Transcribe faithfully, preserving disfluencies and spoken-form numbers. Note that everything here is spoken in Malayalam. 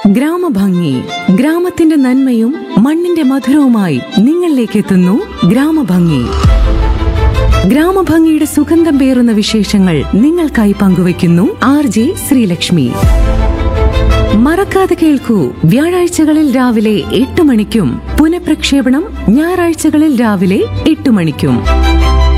ഗ്രാമഭംഗി. ഗ്രാമത്തിന്റെ നന്മയും മണ്ണിന്റെ മധുരവുമായി നിങ്ങളിലേക്ക് എത്തുന്നു ഗ്രാമഭംഗി. ഗ്രാമഭംഗിയുടെ സുഗന്ധം പേറുന്ന വിശേഷങ്ങൾ നിങ്ങൾക്കായി പങ്കുവയ്ക്കുന്നു ആർ ജെ ശ്രീലക്ഷ്മി. മറക്കാതെ കേൾക്കൂ, വ്യാഴാഴ്ചകളിൽ രാവിലെ എട്ട് മണിക്കും പുനഃപ്രക്ഷേപണം ഞായറാഴ്ചകളിൽ രാവിലെ എട്ട് മണിക്കും.